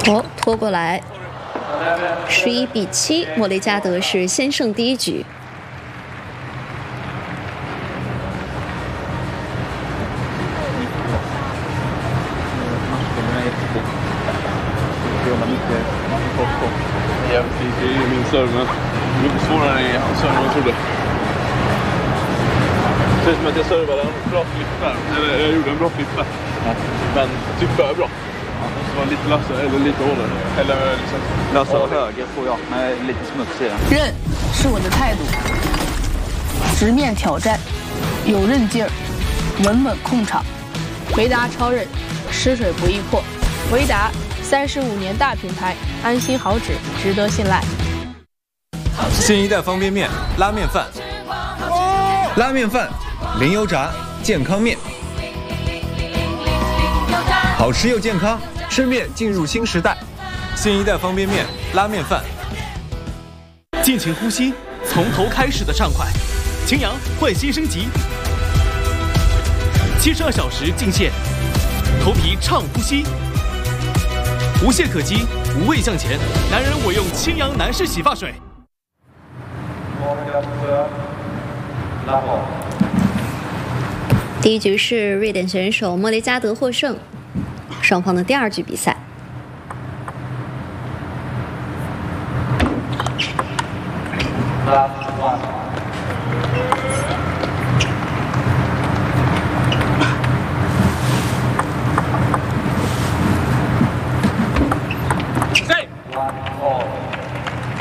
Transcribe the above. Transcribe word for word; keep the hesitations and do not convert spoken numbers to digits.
哦，拖过来，十一比七，莫雷加德是先胜第一局。 Det är min serve, men mycket svårare i hans serve än jag trodde. Det känns som att jag servade en bra flipp där. Eller jag gjorde en bra flipp där. Ja. Men typ för bra. Ja, det måste vara lite lösare eller lite hårdare. Eller liksom... Lösare och höger får jag, med lite smutsigare. 韧是我的态度，直面挑战，有韧劲儿，稳稳控场。维达超韧，湿水不易破。维达三十五年大品牌，安心好纸，值得信赖。 新一代方便面拉面饭，拉面饭，零油炸健康面，好吃又健康，吃面进入新时代。新一代方便面拉面饭， 尽情呼吸，从头开始的畅快。晴阳焕新升级，七十二小时净线，头皮畅呼吸。无懈可击，无畏向前。男人我用清扬男士洗发水。 第一局是瑞典选手莫雷加德获胜，双方的第二局比赛。